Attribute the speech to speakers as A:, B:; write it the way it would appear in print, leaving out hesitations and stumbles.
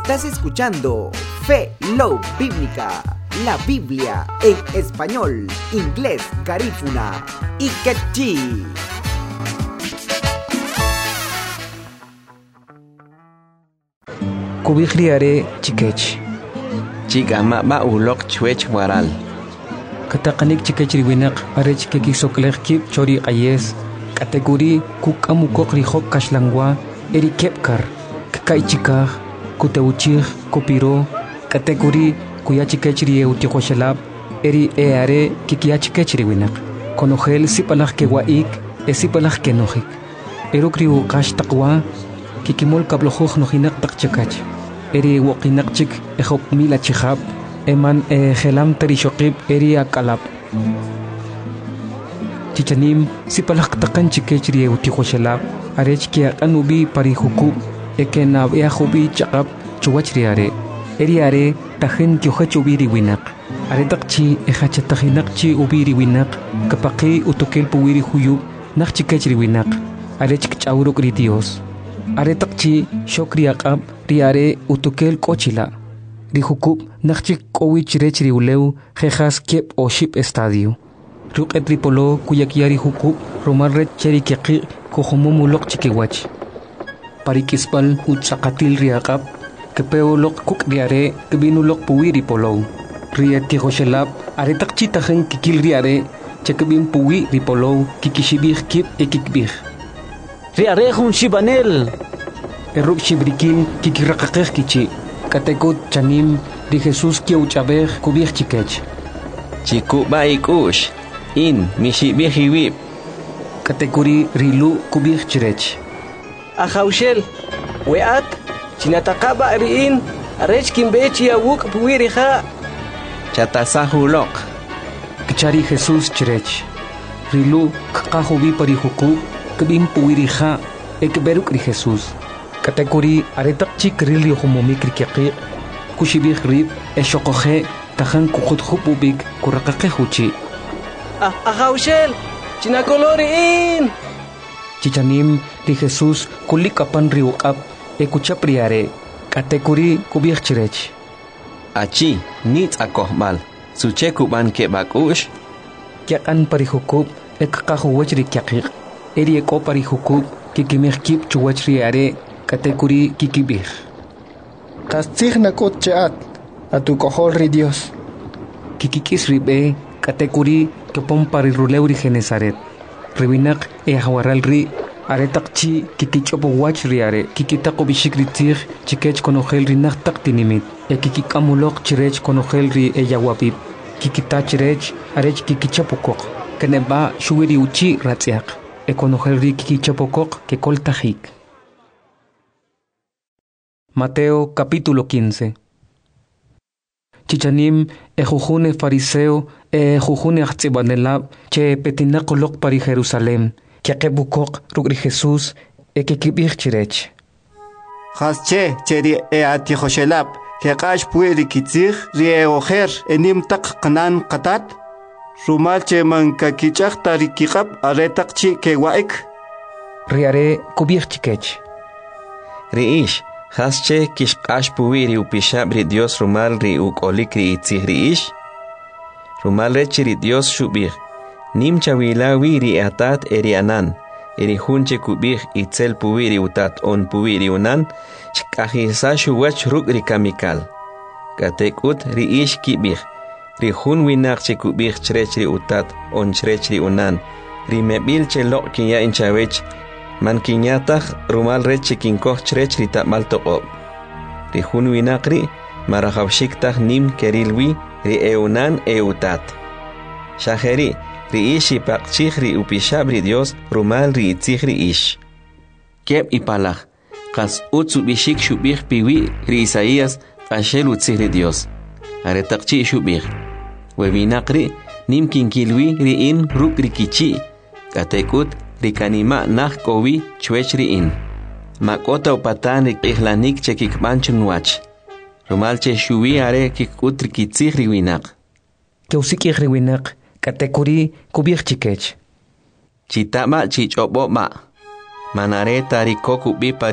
A: Estás escuchando Fe Love Bíblica, la Biblia en español, inglés, garífuna y quechí.
B: Kubikriare chikech.
C: Chica ma ulok chwech waral.
B: Katakanik chikech riwinak arech kekisoklek kip chori ayes. Kategori kukamukok rihok kashlangwa eri kepkar. Kakai chikah kuteuchih kopiro. Kategori kuya chikech rie utikhoshalab eri eare kikia chikech riwinak. Konogel sipalak kewaik esipalak kenojik. Erukriu kash takwa kikimol kablojuj nojinak takchakach. Eri wokinakchik ejop mila chihab eman gelam terishokib eri akalab. Chichanim sipalak takan chikech rie utikhoshalab arech kia anubi parihukub ekenab eahubi chakab chuwachriare. Eri are tahin kyohech ubiri winak. Are takchi ejachatahinakchi ubiri winak kapaki utokel puwiri huyub nakchikech riwinak. Arech kchauruk ri Dios. Are takchi shokri akab riare utukel kochila. Rihukub nakchik kowich rech riuleu jejas kiep o ship estadio. Ruk etripolo kuyakiari hukub romal red cheri kiaki kohomomulok chikiwach. Parikispal utsakatil riakab kepeolok kuk riare kebinulok puwiri polo. Riet kihoshelab are takchi tahen kikil riare chekebin puwi ripolo kikishibih kip ekikbih.
D: Riarejun shibanel.
B: Eruk shibrikin kikirakakej kichi. Katekot chanim di Jesús kiauchabej kubij chikech.
C: Chikuba ikush. In mishibihiwib.
B: Katekuri rilu kubij chirech.
D: Ajaushel. Weat. Chinatakaba riin. Arech kimbechi awuk puwiriha.
C: Chatasahulok.
B: Kichari Jesús chirech. Rilu kakahubi parihukub. Kebin puwiriha ekberuk ri Jesús. Kategori aretak chik rilio homomikri kiaki kushibih rib eshokoje tahan kukhutkhupubik kurakake huchi.
D: Ajaushel. Chinakoloriin.
B: Chichanim ri Jesús kulikapan riukab ekuchapriare. Kategori kubih chirech.
C: Achi nit akohmal. Suche kuban kebakush.
B: Kiakan parihukub ekakahuwech ri kiaki. Eri eko parihukub kikimih kip chuwachriare kategori kikibih.
E: Kastzig nakot cheat atukohol ri Dios.
B: Kikikis ribe kategori kepom pariruleu ri Genesaret. Ribinak ehawaral ri aretakchi kikichopo wachriare kikitako bishikritzig chikech konogel ri naktak tinimit. Kikikamulok chirech konogel ri eyawapip. Kikitachirech arech kikichapokok. Keneba shuwiri uchi ratziak. Econogel kikichapokok que coltajik. Mateo capítulo 15. Chichanim ejujune fariseo ejujune achzibanelab che petinakolok pari Jerusalem que kebukok rugri Jesús ekikibich chirech.
E: Hasche cheri atihoshelab que kash pueri kitzig rieojer enim tak kanan katat. Rumalche manka kichak tarikikab aretakchi kewaik.
B: Riare kubich chikech.
C: Riish, hasche kishkash puwiri upishab ri Dios rumal ri ukolik ri itzih riish. Rumal rechi ri Dios shubih. Nim chawilawi ri atat eri anan. Eri hunche kubih itzel puwiri utat on puwiri unan. Chkahisa shuwach ruk ri kamikal. Katekut riish kibih. Rihun winak chikubih chrechri utat on chrechri unan. Rimebil chelok kinya inchawech. Man kinyatach rumal rechi kinkoh chrechri tamal toqob. Rihun winakri marahawshiktach nim kerilwi ri eunan eutat. Shaheri riishi pakchich ri upishabri Dios rumal ri itzich ish. Keb ipalach. Kas utsubishik shubih piwi ri Isaías ashel utzich ri Dios. Aretakchi shubih. Webinakri nim kinkilwi riin ruk rikichi. Katekut rikanima nah kowi chwech riin. Makota upatan ihlanik chekikbanchun wach. Rumalche shuwi are kikut rikitzih riwinak.
B: Keusikih riwinak katekuri kubih chikech.
C: Chitama chichobo ma. Manare tarikoku bi